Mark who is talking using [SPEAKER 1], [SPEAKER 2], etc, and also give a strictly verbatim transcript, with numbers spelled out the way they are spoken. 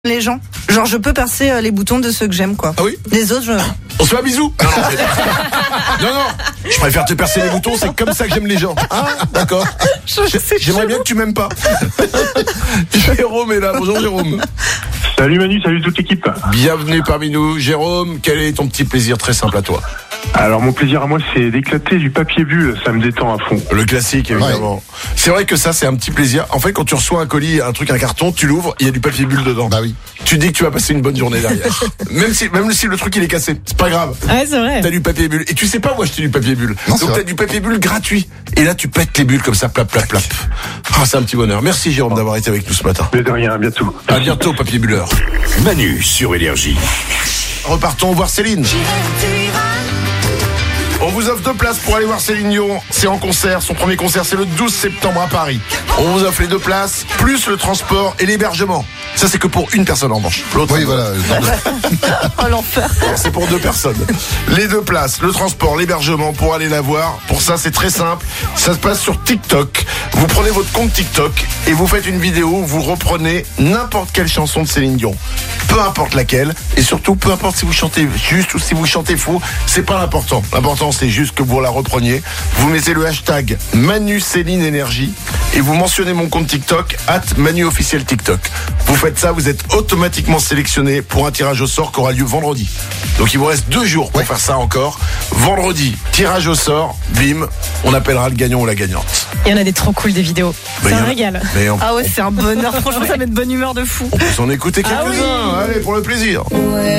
[SPEAKER 1] les gens. Genre, je peux percer euh, les boutons de ceux que j'aime, quoi.
[SPEAKER 2] Ah oui?
[SPEAKER 1] Les autres, je...
[SPEAKER 2] On se fait un bisou? Non, non, c'est- non, non, je préfère te percer les boutons, c'est comme ça que j'aime les gens. Ah, d'accord.
[SPEAKER 1] je sais
[SPEAKER 2] J'aimerais bien que tu m'aimes pas. Jérôme est là. Bonjour Jérôme.
[SPEAKER 3] Salut Manu, salut toute l'équipe.
[SPEAKER 2] Bienvenue parmi nous. Jérôme, quel est ton petit plaisir très simple à toi?
[SPEAKER 3] Alors mon plaisir à moi c'est d'éclater du papier bulle, ça me détend à fond.
[SPEAKER 2] Le classique évidemment. Ouais. C'est vrai que ça c'est un petit plaisir. En fait quand tu reçois un colis, un truc, un carton, tu l'ouvres, il y a du papier bulle dedans.
[SPEAKER 4] Bah oui.
[SPEAKER 2] Tu dis que tu vas passer une bonne journée derrière. même si même si le truc il est cassé, c'est pas grave.
[SPEAKER 5] Ouais, c'est vrai.
[SPEAKER 2] T'as du papier bulle et tu sais pas où acheter du papier bulle.
[SPEAKER 4] Non,
[SPEAKER 2] Donc t'as du papier bulle gratuit. Et là tu pètes les bulles comme ça, plap plap plap. Ah, c'est un petit bonheur. Merci Jérôme d'avoir été avec nous ce matin.
[SPEAKER 3] Mais de rien, à bientôt.
[SPEAKER 2] À bientôt papier bulleur.
[SPEAKER 6] Manu sur Énergie.
[SPEAKER 2] Repartons voir Céline. On vous offre deux places pour aller voir Céline Dion. C'est en concert. Son premier concert, c'est le douze septembre à Paris. On vous offre les deux places, plus le transport et l'hébergement. Ça, c'est que pour une personne en revanche. L'autre,
[SPEAKER 4] Oui, voilà.
[SPEAKER 1] Oh, l'enfer.
[SPEAKER 2] alors, c'est pour deux personnes. Les deux places, le transport, l'hébergement pour aller la voir. Pour ça, c'est très simple. Ça se passe sur TikTok. Vous prenez votre compte TikTok et vous faites une vidéo où vous reprenez n'importe quelle chanson de Céline Dion. Peu importe laquelle. Et surtout, peu importe si vous chantez juste ou si vous chantez faux. C'est pas l'important. L'important, c'est juste que vous la repreniez. Vous mettez le hashtag Manu Céline Énergie et vous mentionnez mon compte TikTok at Manu officiel TikTok. Vous faites ça, vous êtes automatiquement sélectionné pour un tirage au sort qui aura lieu vendredi. Donc il vous reste deux jours pour ouais. faire ça encore. Vendredi, tirage au sort, bim, on appellera le gagnant ou la gagnante.
[SPEAKER 5] Il y en a des trop cool des vidéos.
[SPEAKER 2] Bah,
[SPEAKER 5] c'est un
[SPEAKER 2] a...
[SPEAKER 5] régal.
[SPEAKER 2] Mais on...
[SPEAKER 1] Ah ouais, c'est un bonheur. Franchement, ça met de bonne humeur de fou.
[SPEAKER 2] on peut s'en écouter quelques-uns.
[SPEAKER 5] Ah oui.
[SPEAKER 2] Allez, pour le plaisir.
[SPEAKER 7] Ouais.